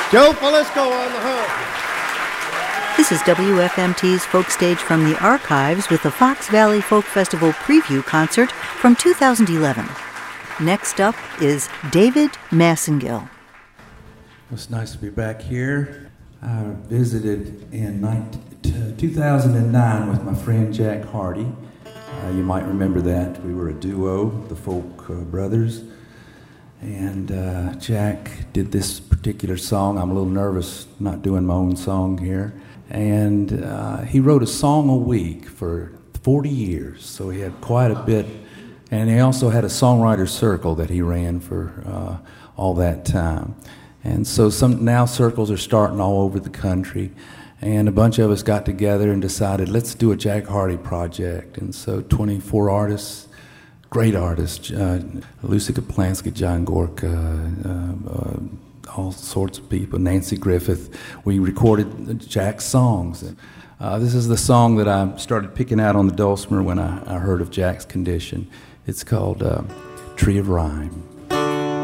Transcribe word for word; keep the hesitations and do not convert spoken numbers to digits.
Joe Falisco on the hook. This is W F M T's Folk Stage from the Archives with the Fox Valley Folk Festival preview concert from two thousand eleven. Next up is David Massengill. It's nice to be back here. I visited in two thousand nine with my friend Jack Hardy. Uh, you might remember that. We were a duo, the Folk uh, Brothers. And uh, Jack did this particular song. I'm a little nervous not doing my own song here. And uh, he wrote a song a week for forty years, so he had quite a bit. And he also had a songwriter circle that he ran for uh, all that time. And so some now circles are starting all over the country. And a bunch of us got together and decided, let's do a Jack Hardy project. And so twenty-four artists, great artists, uh, Lucy Kaplansky, John Gorka, uh, uh, all sorts of people, Nancy Griffith. We recorded Jack's songs. Uh, this is the song that I started picking out on the dulcimer when I, I heard of Jack's condition. It's called uh, Tree of Rhyme.